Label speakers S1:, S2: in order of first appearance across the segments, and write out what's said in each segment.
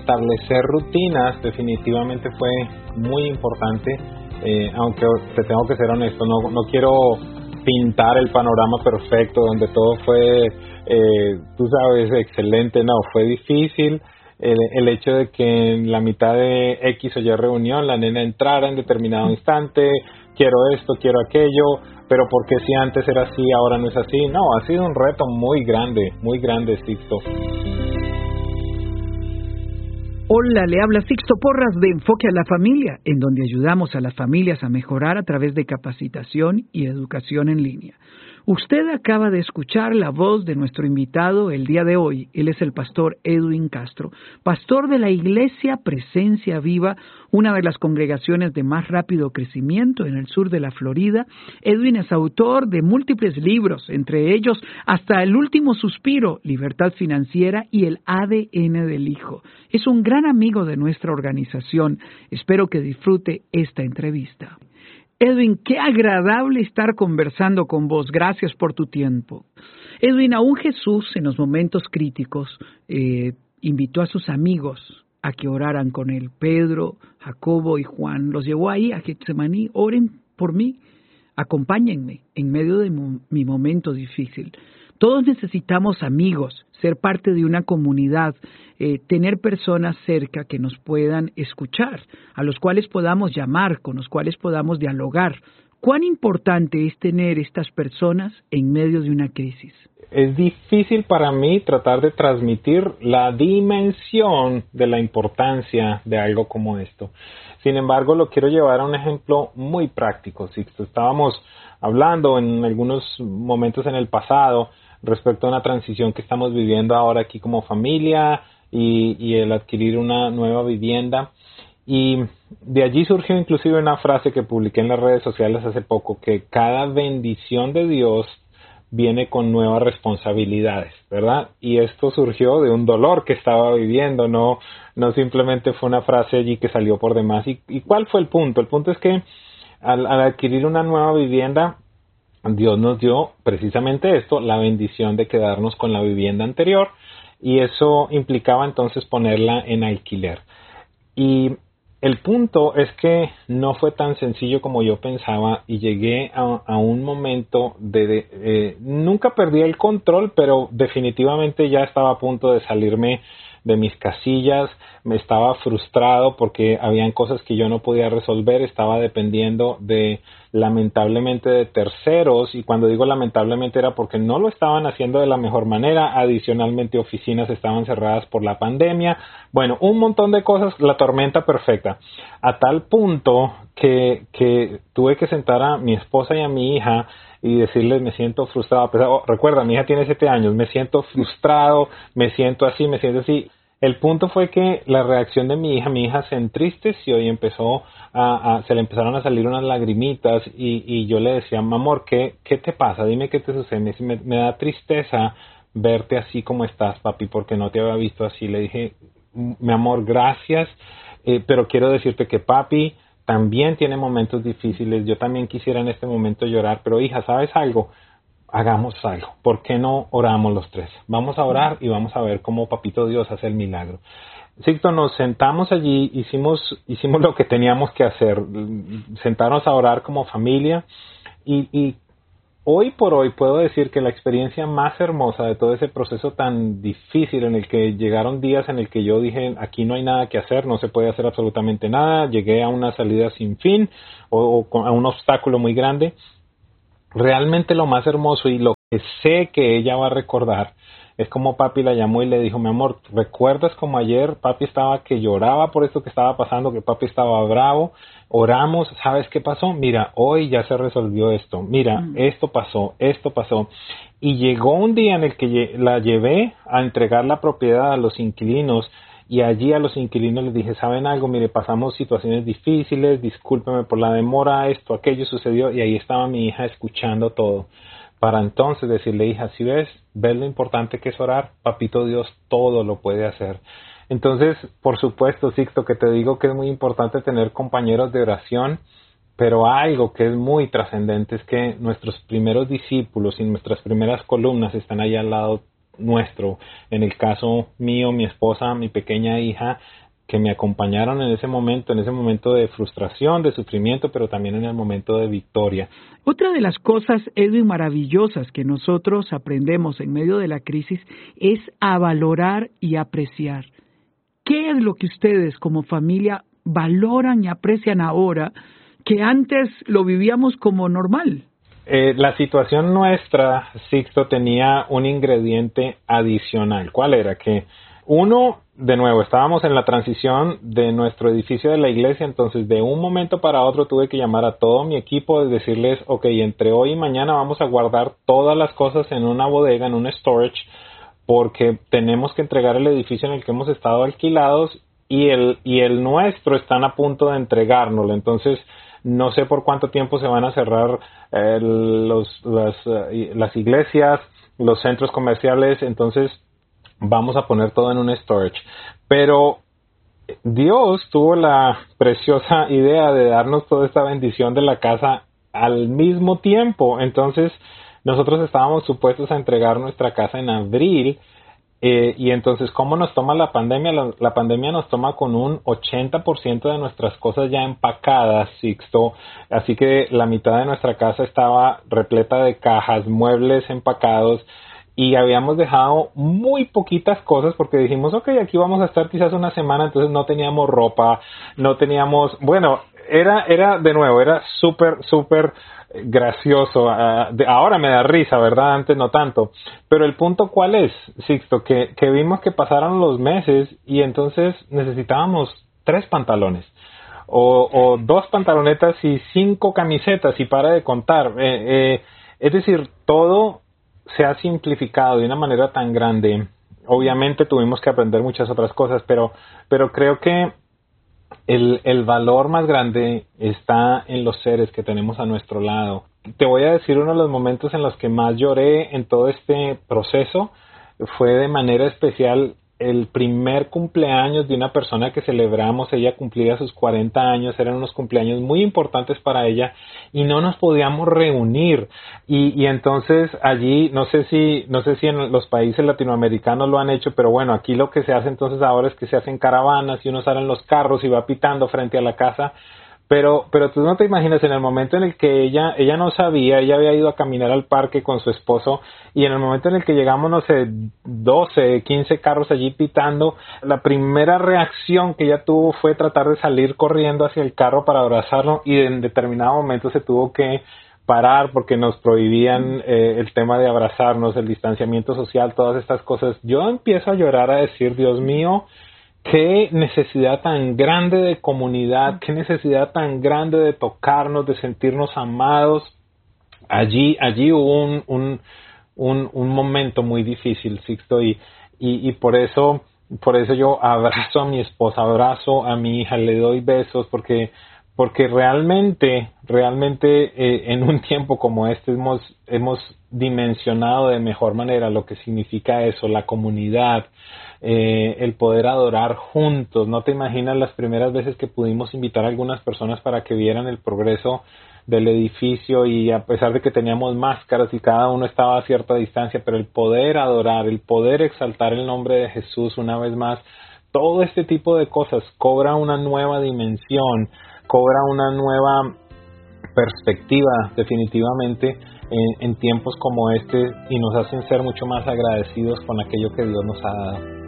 S1: Establecer rutinas definitivamente fue muy importante, aunque te tengo que ser honesto, no quiero pintar el panorama perfecto donde todo fue, tú sabes, excelente. No, fue difícil. El hecho de que en la mitad de X o Y reunión la nena entrara en determinado instante, quiero esto, quiero aquello, pero porque si antes era así, ahora no es así. No, ha sido un reto muy grande, Sixto.
S2: Hola, le habla Sixto Porras de Enfoque a la Familia, en donde ayudamos a las familias a mejorar a través de capacitación y educación en línea. Usted acaba de escuchar la voz de nuestro invitado el día de hoy. Él es el pastor Edwin Castro, pastor de la Iglesia Presencia Viva, una de las congregaciones de más rápido crecimiento en el sur de la Florida. Edwin es autor de múltiples libros, entre ellos Hasta el último suspiro, Libertad Financiera y El ADN del Hijo. Es un gran amigo de nuestra organización. Espero que disfrute esta entrevista. Edwin, qué agradable estar conversando con vos. Gracias por tu tiempo. Edwin, aún Jesús en los momentos críticos invitó a sus amigos a que oraran con él. Pedro, Jacobo y Juan los llevó ahí a Getsemaní. Oren por mí, acompáñenme en medio de mi momento difícil. Todos necesitamos amigos, ser parte de una comunidad, tener personas cerca que nos puedan escuchar, a los cuales podamos llamar, con los cuales podamos dialogar. ¿Cuán importante es tener estas personas en medio de una crisis?
S1: Es difícil para mí tratar de transmitir la dimensión de la importancia de algo como esto. Sin embargo, lo quiero llevar a un ejemplo muy práctico. Sixto, estábamos hablando en algunos momentos en el pasado respecto a una transición que estamos viviendo ahora aquí como familia y el adquirir una nueva vivienda. Y de allí surgió inclusive una frase que publiqué en las redes sociales hace poco, que cada bendición de Dios viene con nuevas responsabilidades, ¿verdad? Y esto surgió de un dolor que estaba viviendo, no simplemente fue una frase allí que salió por demás. ¿Y cuál fue el punto? El punto es que al adquirir una nueva vivienda, Dios nos dio precisamente esto, la bendición de quedarnos con la vivienda anterior, y eso implicaba entonces ponerla en alquiler. Y el punto es que no fue tan sencillo como yo pensaba y llegué a un momento nunca perdí el control, pero definitivamente ya estaba a punto de salirme de mis casillas. Me estaba frustrado porque habían cosas que yo no podía resolver, estaba dependiendo lamentablemente de terceros, y cuando digo lamentablemente era porque no lo estaban haciendo de la mejor manera. Adicionalmente, oficinas estaban cerradas por la pandemia. Bueno, un montón de cosas, la tormenta perfecta, a tal punto que tuve que sentar a mi esposa y a mi hija y decirles: me siento frustrado. Recuerda, mi hija tiene 7 años, me siento frustrado, me siento así. El punto fue que la reacción de mi hija se entristeció y empezó se le empezaron a salir unas lagrimitas, y yo le decía: mi amor, ¿qué te pasa? Dime qué te sucede. Me da tristeza verte así como estás, papi, porque no te había visto así. Le dije: mi amor, gracias, pero quiero decirte que papi también tiene momentos difíciles. Yo también quisiera en este momento llorar, pero hija, ¿sabes algo? Hagamos algo. ¿Por qué no oramos los tres? Vamos a orar y vamos a ver cómo Papito Dios hace el milagro. Sixto, nos sentamos allí, hicimos lo que teníamos que hacer, sentarnos a orar como familia, y hoy por hoy puedo decir que la experiencia más hermosa de todo ese proceso tan difícil, en el que llegaron días en el que yo dije: aquí no hay nada que hacer, no se puede hacer absolutamente nada, llegué a una salida sin fin o a un obstáculo muy grande. Realmente lo más hermoso, y lo que sé que ella va a recordar, es como papi la llamó y le dijo: mi amor, ¿recuerdas como ayer papi estaba que lloraba por esto que estaba pasando, que papi estaba bravo? Oramos, ¿sabes qué pasó? Mira, hoy ya se resolvió esto, mira, esto pasó. Y llegó un día en el que la llevé a entregar la propiedad a los inquilinos, y allí a los inquilinos les dije: ¿saben algo? Mire, pasamos situaciones difíciles, discúlpeme por la demora, esto, aquello sucedió, y ahí estaba mi hija escuchando todo. Para entonces decirle: hija, si ves lo importante que es orar, Papito Dios todo lo puede hacer. Entonces, por supuesto, Sixto, que te digo que es muy importante tener compañeros de oración, pero algo que es muy trascendente es que nuestros primeros discípulos y nuestras primeras columnas están ahí al lado nuestro. En el caso mío, mi esposa, mi pequeña hija, que me acompañaron en ese momento de frustración, de sufrimiento, pero también en el momento de victoria.
S2: Otra de las cosas, Edwin, maravillosas que nosotros aprendemos en medio de la crisis es a valorar y apreciar. ¿Qué es lo que ustedes como familia valoran y aprecian ahora que antes lo vivíamos como normal?
S1: La situación nuestra, Sixto, tenía un ingrediente adicional. ¿Cuál era? Que uno, de nuevo, estábamos en la transición de nuestro edificio de la iglesia, entonces de un momento para otro tuve que llamar a todo mi equipo y decirles, ok, entre hoy y mañana vamos a guardar todas las cosas en una bodega, en un storage, porque tenemos que entregar el edificio en el que hemos estado alquilados y el nuestro están a punto de entregárnoslo. Entonces, no sé por cuánto tiempo se van a cerrar las iglesias, los centros comerciales, entonces vamos a poner todo en un storage. Pero Dios tuvo la preciosa idea de darnos toda esta bendición de la casa al mismo tiempo. Entonces, nosotros estábamos supuestos a entregar nuestra casa en abril. Y entonces, ¿cómo nos toma la pandemia? La pandemia nos toma con un 80% de nuestras cosas ya empacadas, Sixto. Así que la mitad de nuestra casa estaba repleta de cajas, muebles empacados. Y habíamos dejado muy poquitas cosas porque dijimos, ok, aquí vamos a estar quizás una semana. Entonces no teníamos ropa, no teníamos... Bueno, era de nuevo, era súper gracioso. Ahora me da risa, ¿verdad? Antes no tanto. Pero el punto, ¿cuál es, Sixto? Que vimos que pasaron los meses y entonces necesitábamos 3 pantalones. O 2 pantalonetas y 5 camisetas y para de contar. Es decir, todo se ha simplificado de una manera tan grande. Obviamente tuvimos que aprender muchas otras cosas, pero creo que el valor más grande está en los seres que tenemos a nuestro lado. Te voy a decir uno de los momentos en los que más lloré en todo este proceso fue de manera especial el primer cumpleaños de una persona que celebramos. Ella cumplía sus 40 años, eran unos cumpleaños muy importantes para ella y no nos podíamos reunir y entonces allí, no sé si en los países latinoamericanos lo han hecho, pero bueno, aquí lo que se hace entonces ahora es que se hacen caravanas y uno sale en los carros y va pitando frente a la casa. Pero tú no te imaginas en el momento en el que ella no sabía, ella había ido a caminar al parque con su esposo y en el momento en el que llegamos, no sé, 12, 15 carros allí pitando, la primera reacción que ella tuvo fue tratar de salir corriendo hacia el carro para abrazarlo y en determinado momento se tuvo que parar porque nos prohibían el tema de abrazarnos, el distanciamiento social, todas estas cosas. Yo empiezo a llorar, a decir, Dios mío, qué necesidad tan grande de comunidad, qué necesidad tan grande de tocarnos, de sentirnos amados. Allí hubo un momento muy difícil, Sixto, y por eso yo abrazo a mi esposa, abrazo a mi hija, le doy besos, porque realmente en un tiempo como este hemos dimensionado de mejor manera lo que significa eso, la comunidad, el poder adorar juntos. No te imaginas las primeras veces que pudimos invitar a algunas personas para que vieran el progreso del edificio y a pesar de que teníamos máscaras y cada uno estaba a cierta distancia, pero el poder adorar, el poder exaltar el nombre de Jesús una vez más, todo este tipo de cosas cobra una nueva dimensión, cobra una nueva perspectiva definitivamente en tiempos como este y nos hacen ser mucho más agradecidos con aquello que Dios nos ha dado.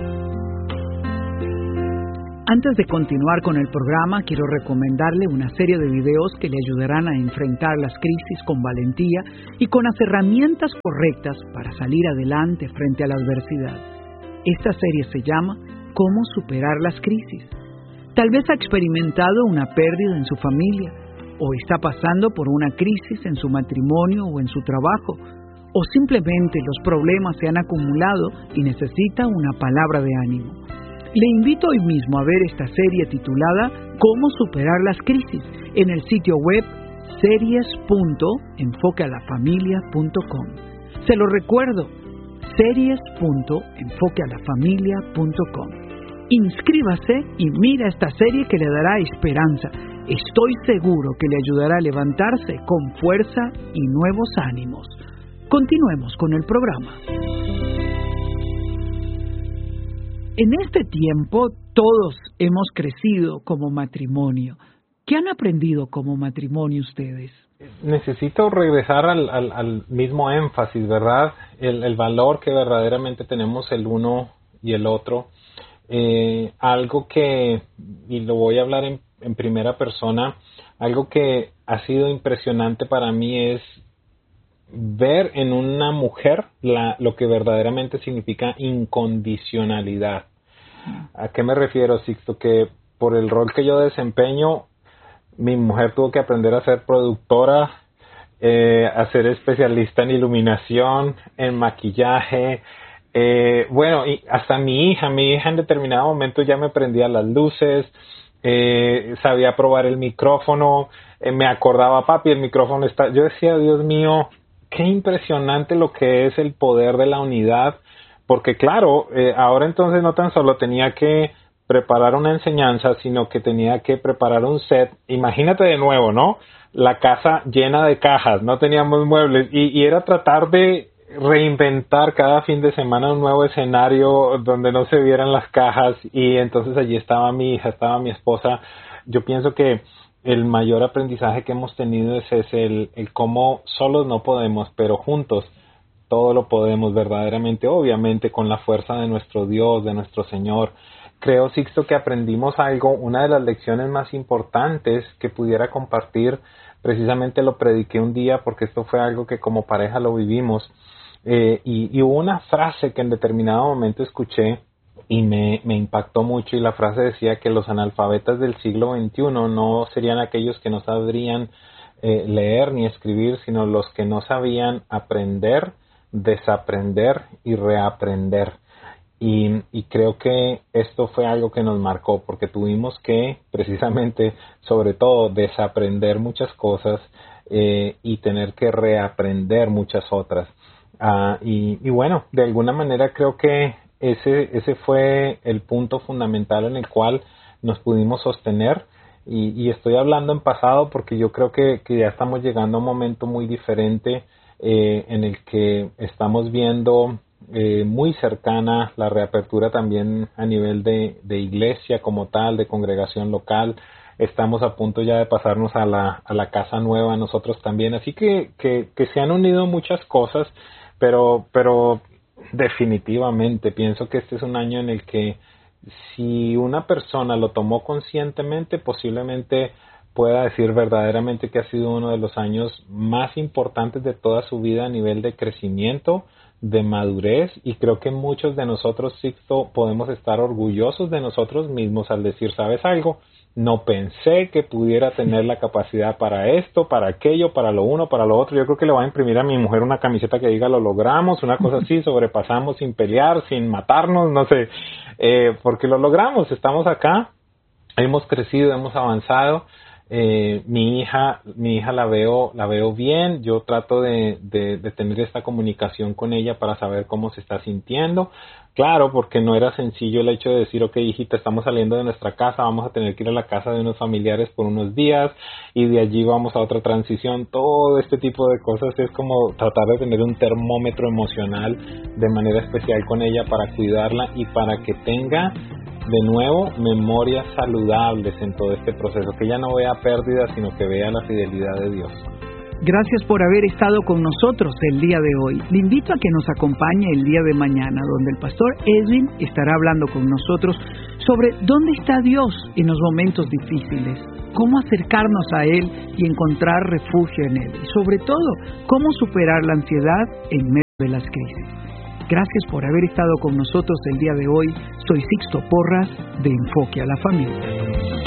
S2: Antes de continuar con el programa, quiero recomendarle una serie de videos que le ayudarán a enfrentar las crisis con valentía y con las herramientas correctas para salir adelante frente a la adversidad. Esta serie se llama ¿Cómo superar las crisis? Tal vez ha experimentado una pérdida en su familia, o está pasando por una crisis en su matrimonio o en su trabajo, o simplemente los problemas se han acumulado y necesita una palabra de ánimo. Le invito hoy mismo a ver esta serie titulada ¿Cómo superar las crisis? En el sitio web series.enfoquealafamilia.com. Se lo recuerdo, series.enfoquealafamilia.com. Inscríbase y mira esta serie que le dará esperanza. Estoy seguro que le ayudará a levantarse con fuerza y nuevos ánimos. Continuemos con el programa. En este tiempo todos hemos crecido como matrimonio. ¿Qué han aprendido como matrimonio ustedes?
S1: Necesito regresar al mismo énfasis, ¿verdad? El valor que verdaderamente tenemos el uno y el otro. Algo que, y lo voy a hablar en primera persona, algo que ha sido impresionante para mí es ver en una mujer lo que verdaderamente significa incondicionalidad. ¿A qué me refiero, Sixto? Que por el rol que yo desempeño, mi mujer tuvo que aprender a ser productora, a ser especialista en iluminación, en maquillaje. Bueno, y hasta mi hija en determinado momento ya me prendía las luces, sabía probar el micrófono, me acordaba, papi, el micrófono está... Yo decía, Dios mío, qué impresionante lo que es el poder de la unidad, porque claro, ahora entonces no tan solo tenía que preparar una enseñanza, sino que tenía que preparar un set. Imagínate de nuevo, ¿no? La casa llena de cajas, no teníamos muebles y era tratar de reinventar cada fin de semana un nuevo escenario donde no se vieran las cajas, y entonces allí estaba mi hija, estaba mi esposa. Yo pienso que el mayor aprendizaje que hemos tenido es ese, el cómo solos no podemos, pero juntos todo lo podemos verdaderamente, obviamente con la fuerza de nuestro Dios, de nuestro Señor. Creo, Sixto, que aprendimos algo, una de las lecciones más importantes que pudiera compartir, precisamente lo prediqué un día porque esto fue algo que como pareja lo vivimos, y hubo una frase que en determinado momento escuché y me impactó mucho, y la frase decía que los analfabetas del siglo XXI no serían aquellos que no sabrían leer ni escribir, sino los que no sabían aprender, desaprender y reaprender. Y creo que esto fue algo que nos marcó, porque tuvimos que precisamente, sobre todo, desaprender muchas cosas y tener que reaprender muchas otras. Y bueno, de alguna manera creo que ese fue el punto fundamental en el cual nos pudimos sostener. Y estoy hablando en pasado porque yo creo que ya estamos llegando a un momento muy diferente en el que estamos viendo muy cercana la reapertura también a nivel de iglesia como tal, de congregación local. Estamos a punto ya de pasarnos a la casa nueva nosotros también. Así que se han unido muchas cosas, pero definitivamente pienso que este es un año en el que si una persona lo tomó conscientemente, posiblemente pueda decir verdaderamente que ha sido uno de los años más importantes de toda su vida a nivel de crecimiento, de madurez, y creo que muchos de nosotros, Sixto, podemos estar orgullosos de nosotros mismos al decir, ¿sabes algo? No pensé que pudiera tener la capacidad para esto, para aquello, para lo uno, para lo otro. Yo creo que le voy a imprimir a mi mujer una camiseta que diga lo logramos, una cosa así, sobrepasamos sin pelear, sin matarnos, no sé, porque lo logramos, estamos acá, hemos crecido, hemos avanzado. Mi hija la veo bien. Yo trato de tener esta comunicación con ella para saber cómo se está sintiendo. Claro, porque no era sencillo el hecho de decir, ok, hijita, estamos saliendo de nuestra casa, vamos a tener que ir a la casa de unos familiares por unos días y de allí vamos a otra transición. Todo este tipo de cosas es como tratar de tener un termómetro emocional de manera especial con ella para cuidarla y para que tenga de nuevo memorias saludables en todo este proceso, que ella no vea pérdidas, sino que vea la fidelidad de Dios.
S2: Gracias por haber estado con nosotros el día de hoy. Le invito a que nos acompañe el día de mañana, donde el pastor Edwin estará hablando con nosotros sobre dónde está Dios en los momentos difíciles, cómo acercarnos a Él y encontrar refugio en Él, y sobre todo, cómo superar la ansiedad en medio de las crisis. Gracias por haber estado con nosotros el día de hoy. Soy Sixto Porras de Enfoque a la Familia.